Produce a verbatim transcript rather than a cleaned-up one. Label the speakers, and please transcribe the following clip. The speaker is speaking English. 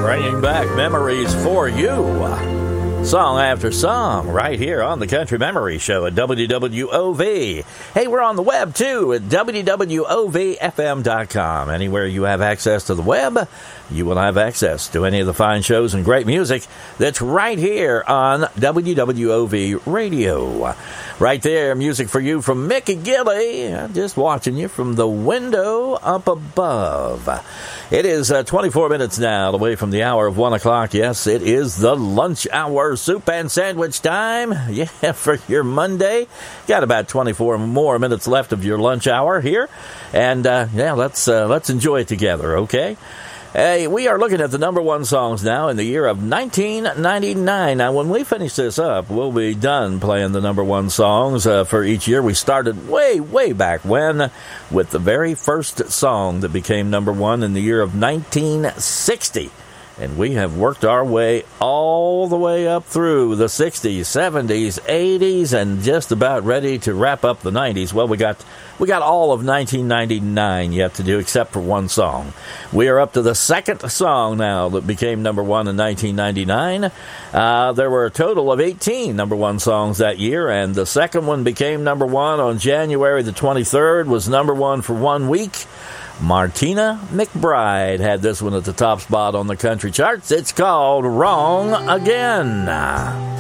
Speaker 1: bringing back memories for you. Song after song, right here on the Country Memory Show at W W O V. Hey, we're on the web, too, at W W O V F M dot com. Anywhere you have access to the web, you will have access to any of the fine shows and great music that's right here on W W O V Radio. Right there, music for you from Mickey Gilley. I'm just watching you from the window up above. It is uh, twenty-four minutes now away from the hour of one o'clock. Yes, it is the lunch hour soup and sandwich time. Yeah, for your Monday. Got about twenty-four more minutes left of your lunch hour here. And, uh, yeah, let's uh, let's enjoy it together, okay? Hey, we are looking at the number one songs now in the year of nineteen ninety-nine. Now, when we finish this up, we'll be done playing the number one songs uh, for each year. We started way, way back when with the very first song that became number one in the year of nineteen sixty. And we have worked our way all the way up through the sixties, seventies, eighties, and just about ready to wrap up the nineties. Well, we got we got all of nineteen ninety-nine yet to do, except for one song. We are up to the second song now that became number one in nineteen ninety-nine. Uh, there were a total of eighteen number one songs that year, and the second one became number one on January the twenty-third, was number one for one week. Martina McBride had this one at the top spot on the country charts. It's called Wrong Again.